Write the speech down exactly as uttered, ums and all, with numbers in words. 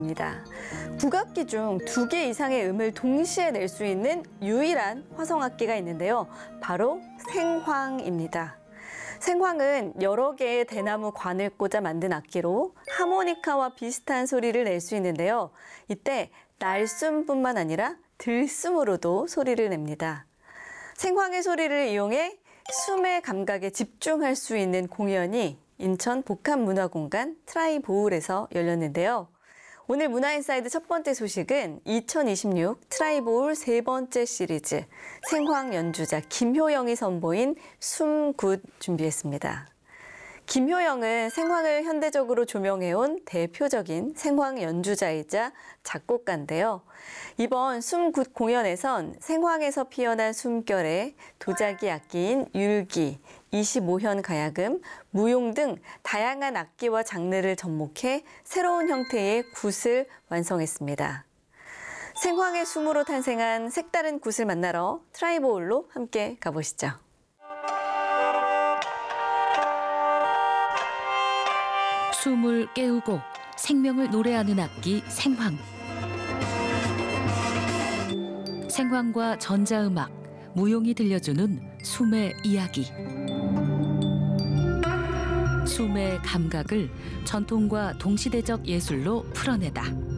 입니다. 국악기 중 두 개 이상의 음을 동시에 낼 수 있는 유일한 화성악기가 있는데요. 바로 생황입니다. 생황은 여러 개의 대나무 관을 꽂아 만든 악기로 하모니카와 비슷한 소리를 낼 수 있는데요. 이때 날숨뿐만 아니라 들숨으로도 소리를 냅니다. 생황의 소리를 이용해 숨의 감각에 집중할 수 있는 공연이 인천 복합문화공간 트라이보울에서 열렸는데요. 오늘 문화인사이드 첫 번째 소식은 이천이십육 트라이보울 세 번째 시리즈 생황 연주자 김효영이 선보인 숨굿 준비했습니다. 김효영은 생황을 현대적으로 조명해온 대표적인 생황 연주자이자 작곡가인데요. 이번 숨굿 공연에선 생황에서 피어난 숨결에 도자기 악기인 율기, 이십오 현 가야금, 무용 등 다양한 악기와 장르를 접목해 새로운 형태의 굿을 완성했습니다. 생황의 숨으로 탄생한 색다른 굿을 만나러 트라이보울로 함께 가보시죠. 숨을 깨우고 생명을 노래하는 악기 생황. 생황과 전자음악, 무용이 들려주는 숨의 이야기. 숨의 감각을 전통과 동시대적 예술로 풀어내다.